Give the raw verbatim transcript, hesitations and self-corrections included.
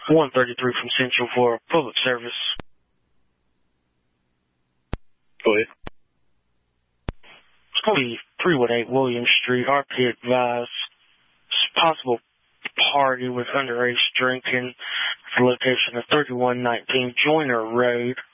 one thirty-three from Central for public service. Go ahead. It's going to be three one eight William Street. R P advised possible party with underage drinking. The location of thirty-one nineteen Joyner Road.